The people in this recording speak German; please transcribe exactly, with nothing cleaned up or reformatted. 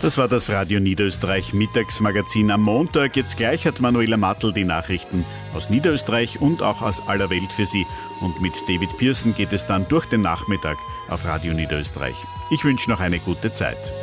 Das war das Radio Niederösterreich Mittagsmagazin am Montag. Jetzt gleich hat Manuela Matl die Nachrichten aus Niederösterreich und auch aus aller Welt für Sie. Und mit David Pearson geht es dann durch den Nachmittag auf Radio Niederösterreich. Ich wünsche noch eine gute Zeit.